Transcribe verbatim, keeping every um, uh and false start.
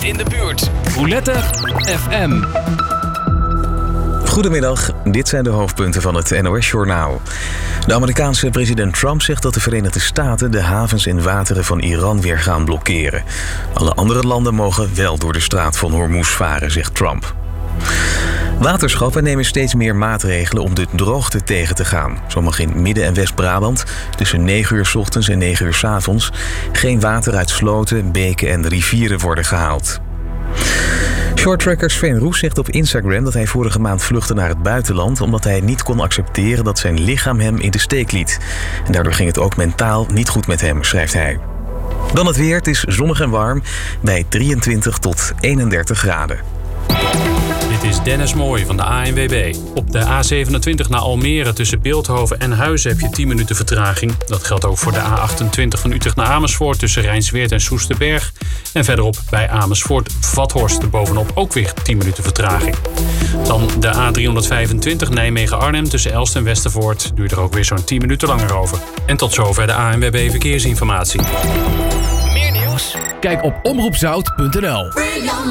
dichtst in de buurt. Roulette F M. Goedemiddag, dit zijn de hoofdpunten van het N O S-journaal. De Amerikaanse president Trump zegt dat de Verenigde Staten de havens en wateren van Iran weer gaan blokkeren. Alle andere landen mogen wel door de straat van Hormuz varen, zegt Trump. Waterschappen nemen steeds meer maatregelen om de droogte tegen te gaan. Zo mag in Midden- en West-Brabant tussen negen uur 's ochtends en negen uur 's avonds geen water uit sloten, beken en rivieren worden gehaald. Shorttracker Sven Roes zegt op Instagram dat hij vorige maand vluchtte naar het buitenland omdat hij niet kon accepteren dat zijn lichaam hem in de steek liet. En daardoor ging het ook mentaal niet goed met hem, schrijft hij. Dan het weer, het is zonnig en warm bij drieëntwintig tot eenendertig graden. Dit is Dennis Mooij van de A N W B. Op de A zevenentwintig naar Almere tussen Beeldhoven en Huizen heb je tien minuten vertraging. Dat geldt ook voor de A achtentwintig van Utrecht naar Amersfoort tussen Rijnsweerd en Soesterberg. En verderop bij Amersfoort-Vathorst bovenop ook weer tien minuten vertraging. Dan de A driehonderdvijfentwintig Nijmegen-Arnhem tussen Elst en Westervoort. Duurt er ook weer zo'n tien minuten langer over. En tot zover de A N W B Verkeersinformatie. Meer nieuws? Kijk op omroepzout punt n l.